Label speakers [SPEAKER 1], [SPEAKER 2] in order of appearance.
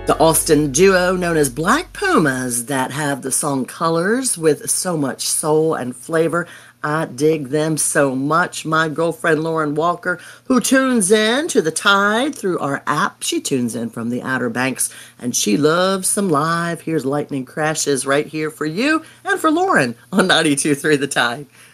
[SPEAKER 1] The Austin duo known as Black Pumas that have the song Colors with so much soul and flavor. I dig them so much. My girlfriend Lauren Walker, who tunes in to the Tide through our app, she tunes in from the Outer Banks and she loves some live. Here's Lightning Crashes right here for you and for Lauren on 92.3 The Tide.